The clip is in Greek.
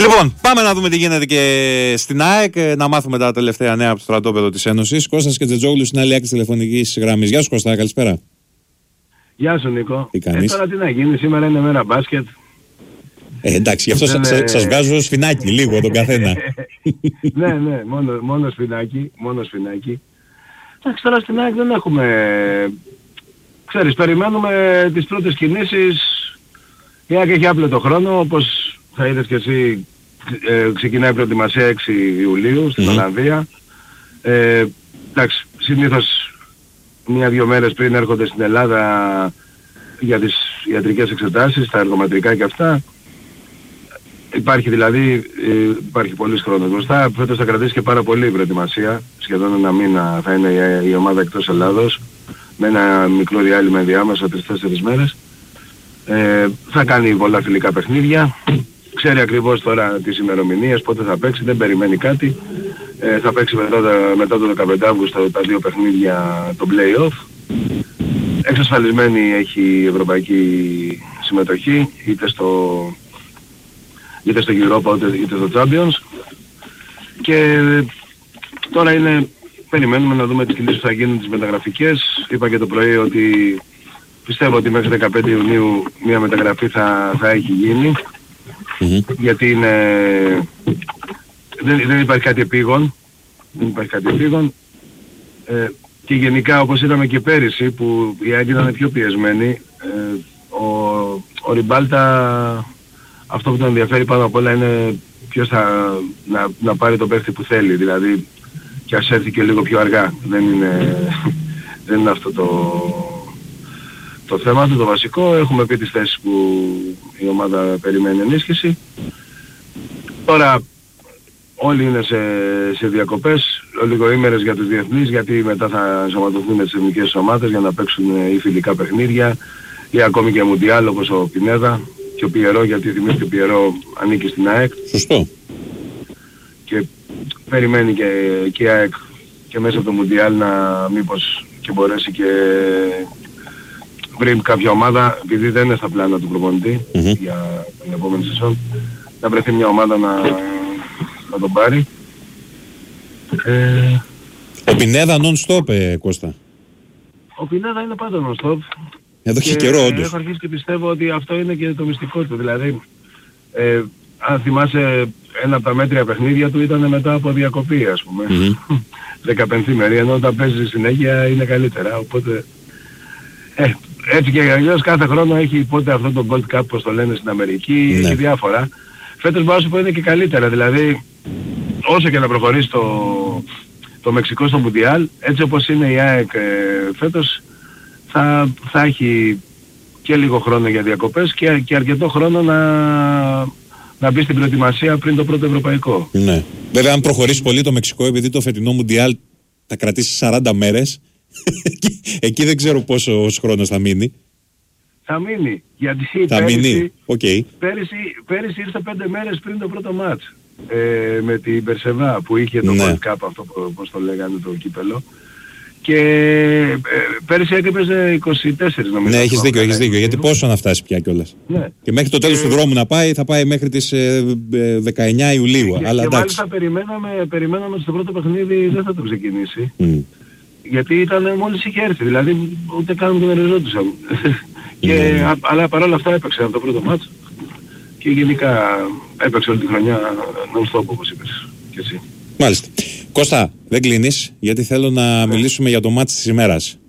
Λοιπόν, πάμε να δούμε τι γίνεται και στην ΑΕΚ, να μάθουμε τα τελευταία νέα από το στρατόπεδο της Ένωσης. Κώστας και Τζετζόγλου στην άλλη άκρη της τηλεφωνικής γραμμής. Γεια σου Κώστα, καλησπέρα. Γεια σου Νίκο. Τι κάνεις? Τώρα τι να γίνει, σήμερα είναι μέρα μπάσκετ. Εντάξει, γι' αυτό σας βγάζω σφινάκι λίγο τον καθένα. Ναι, μόνο σφινάκι. Εντάξει, τώρα στην ΑΕΚ δεν έχουμε... Ξέρεις, περιμένουμε τις πρώτες κινήσεις. Η ΑΕΚ έχει άπλετο χρόνο, όπως θα είδες και εσύ, ξεκινάει η προετοιμασία 6 Ιουλίου στην Ολλανδία. Εντάξει, συνήθως 1-2 μέρες πριν έρχονται στην Ελλάδα για τις ιατρικές εξετάσεις, τα εργομετρικά και αυτά. Υπάρχει πολύς χρόνος μπροστά. Φέτος θα κρατήσει και πάρα πολύ η προετοιμασία. Σχεδόν ένα μήνα θα είναι η ομάδα εκτός Ελλάδος, με ένα μικρό διάλειμμα ενδιάμεσα 3-4 μέρες. Θα κάνει πολλά φιλικά παιχνίδια. Ξέρει ακριβώς τώρα τις ημερομηνίες, πότε θα παίξει, δεν περιμένει κάτι. Θα παίξει μετά το 15 Αύγουστο τα 2 παιχνίδια, το play-off. Εξασφαλισμένη έχει η ευρωπαϊκή συμμετοχή, είτε στο Europa είτε στο Champions. Και τώρα περιμένουμε να δούμε τις κινήσεις που θα γίνουν, τις μεταγραφικές. Είπα και το πρωί ότι πιστεύω ότι μέχρι 15 Ιουνίου μια μεταγραφή θα έχει γίνει. Γιατί δεν υπάρχει κάτι επίγον. Και γενικά, όπως είδαμε και πέρυσι που οι Άγγλοι ήταν πιο πιεσμένοι, ο Ριμπάλτα αυτό που τον ενδιαφέρει πάνω απ' όλα είναι ποιος να πάρει το παίχτη που θέλει. Δηλαδή, και ας έρθει και λίγο πιο αργά. Δεν είναι αυτό το θέμα του, το βασικό. Έχουμε πει τις θέσεις που η ομάδα περιμένει ενίσχυση. Τώρα όλοι είναι σε διακοπές, ολιγοήμερες για τους διεθνείς, γιατί μετά θα ενσωματωθούν με τις εθνικές ομάδες για να παίξουν ή φιλικά παιχνίδια ή ακόμη και μουντιάλ, όπως ο Πινέδα και ο Πιερό, γιατί θυμίζει και ο Πιερό ανήκει στην ΑΕΚ. Σωστό. Και περιμένει και η ΑΕΚ και μέσα από το μουντιάλ να μήπως και μπορέσει και βρει κάποια ομάδα, επειδή δεν είναι στα πλάνα του προπονητή για την επόμενη σεζόν, να βρεθεί μια ομάδα να τον πάρει. Ο Πινέδα non-stop, Κώστα. Ο Πινέδα είναι πάντα non-stop. Εδώ έχει καιρό όντως. Έχω αρχίσει και πιστεύω ότι αυτό είναι και το μυστικό του. Δηλαδή, αν θυμάσαι, ένα από τα μέτρια παιχνίδια του ήταν μετά από διακοπή, ας πούμε. 15 μέρη, ενώ όταν παίζει συνέχεια είναι καλύτερα. Οπότε, έτσι και αλλιώς κάθε χρόνο έχει πότε αυτό το Gold Cup, όπως το λένε στην Αμερική, και διάφορα. Φέτος μπορώ να σου πω είναι και καλύτερα. Δηλαδή, όσο και να προχωρήσει το Μεξικό στο Μουντιάλ, έτσι όπως είναι η ΑΕΚ φέτος, θα έχει και λίγο χρόνο για διακοπές και αρκετό χρόνο να μπει στην προετοιμασία πριν το πρώτο ευρωπαϊκό. Ναι. Βέβαια, αν προχωρήσει πολύ το Μεξικό, επειδή το φετινό Μουντιάλ θα κρατήσει 40 μέρες, εκεί δεν ξέρω πόσος χρόνος θα μείνει. Θα μείνει, γιατί πέρυσι ήρθε 5 μέρες πριν το πρώτο μάτς με την Περσεβά που είχε το World Cup, αυτό πώς το λέγανε, το κύπελο. Και πέρυσι έπαιζε 24 νομίζω. Ναι, έχεις δίκιο, γιατί πόσο να φτάσει πια κιόλας. Ναι. Και μέχρι το τέλος του δρόμου να πάει, θα πάει μέχρι τις 19 Ιουλίου. Και μάλιστα περιμέναμε στο πρώτο παιχνίδι δεν θα το ξεκινήσει. Γιατί ήταν μόλις είχε έρθει, δηλαδή ούτε καν τον εριζόντουσαν. Αλλά παρόλα αυτά έπαιξε από το πρώτο μάτς και γενικά έπαιξε όλη τη χρονιά non-stop, όπως είπες και εσύ. Μάλιστα. Κώστα, δεν κλείνεις, γιατί θέλω να μιλήσουμε για το μάτς της ημέρας.